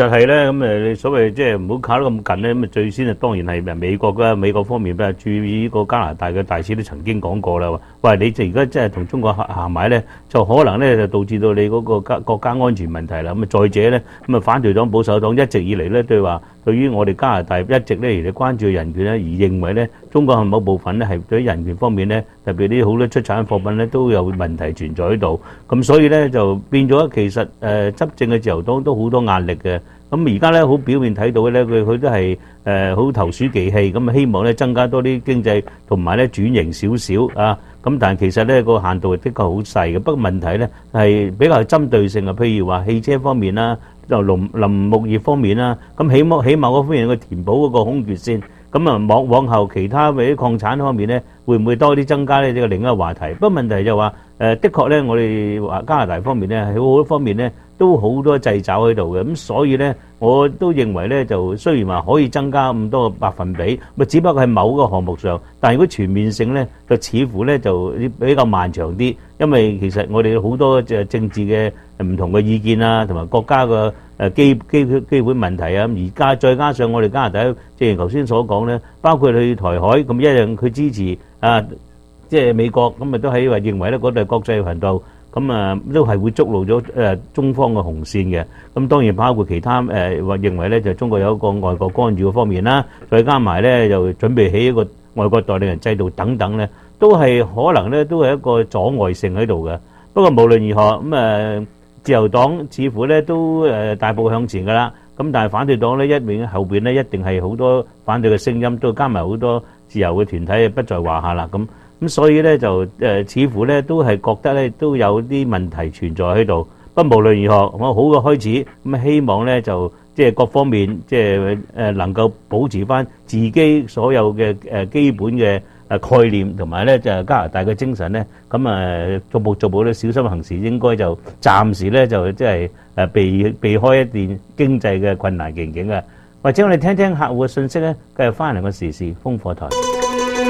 就係咧，咁你所謂即係唔好靠得咁近咧，咁最先當然係美國啦。美國方面比較注意呢個加拿大嘅大使都曾經講過啦，話喂，你而家真係同中國行埋咧，就可能咧就導致到你嗰個國家安全問題啦。咁再者咧，咁反對黨保守黨一直以嚟咧對於我哋加拿大一直咧而關注人權咧，而認為咧中國係某部分咧係對人權方面咧，特別啲好多出產貨品咧都有問題存在喺度。咁所以咧就變咗其實執政嘅自由黨都好多壓力嘅。咁而家咧好表面睇到咧，佢都係好投鼠忌器，咁希望咧增加多啲經濟同埋咧轉型少少啊。咁但係其實咧個限度係的確好細嘅。不過問題咧係比較針對性嘅，譬如話汽車方面啦，就林木業方面啦，咁起碼嗰方面去填補嗰個空缺先。咁啊往後其他嘅啲礦產方面咧，會唔會多啲增加咧？呢個另一個話題。不過問題就話的確咧，我哋話加拿大方面咧喺好多方面咧都好多掣肘喺度嘅。咁所以咧，我都認為咧就雖然話可以增加咁多個百分比，咪只不過係某個項目上，但係如果全面性咧，就似乎咧就比較漫長啲。因為其實我哋好多政治嘅唔同嘅意見啊，同埋國家嘅基本問題啊，而家再加上我哋加拿大，正如頭先所講咧，包括去台海咁一樣，佢支持啊，即係美國咁咪都係話認為咧嗰度係國際頻道，咁啊都係會觸怒咗中方嘅紅線嘅。咁當然包括其他話認為咧就中國有一個外國干預嘅方面啦，再加埋咧就準備起一個外國代理人制度等等咧，都係可能咧都係一個阻礙性喺度嘅。不過無論如何咁自由黨似乎咧都大步向前㗎啦。咁但係反對黨咧後邊咧一定係好多反對嘅聲音，都加埋好多自由嘅團體不在話下啦。咁所以咧就似乎咧都係覺得咧都有啲問題存在喺度。不過無論如何，我好嘅開始咁希望咧就即係各方面即係能夠保持翻自己所有嘅基本嘅概念同埋咧就加拿大嘅精神咧，咁逐步咧小心行事，應該就暫時咧就即係避開一段經濟嘅困難境嘅。或者我哋聽聽客戶嘅信息咧，繼續翻嚟個時事風火台。